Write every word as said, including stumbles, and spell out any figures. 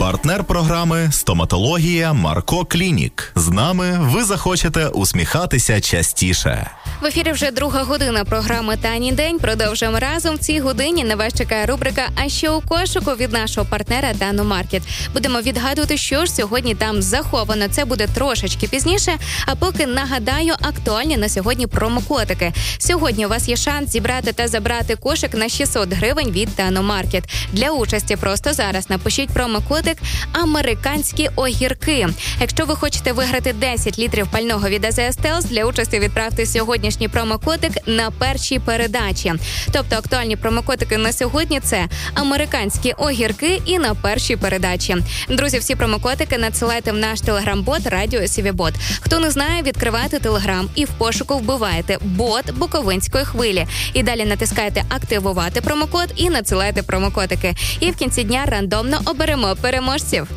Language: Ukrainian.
Партнер програми «Стоматологія Марко Клінік». З нами ви захочете усміхатися частіше. В ефірі вже друга година програми «Танін день». Продовжуємо разом. В цій годині на вас чекає рубрика «А що у кошику» від нашого партнера Даномаркет. Будемо відгадувати, що ж сьогодні там заховано. Це буде трошечки пізніше. А поки нагадаю актуальні на сьогодні промокодики. Сьогодні у вас є шанс зібрати та забрати кошик на шістсот гривень від Даномаркет. Для участі просто зараз напишіть промокодик «Американські огірки». Якщо ви хочете виграти десять літрів пального від АЗС Телс, для участі відправте сьогоднішній промокодик на першій передачі. Тобто актуальні промокодики на сьогодні – це «Американські огірки» і на першій передачі. Друзі, всі промокодики надсилайте в наш телеграм-бот «Радіо Сівібот». Хто не знає, відкривайте телеграм і в пошуку вбиваєте «Бот Буковинської хвилі». І далі натискаєте «Активувати промокод» і надсилайте промокодики. І в кінці дня рандомно оберемо переможців.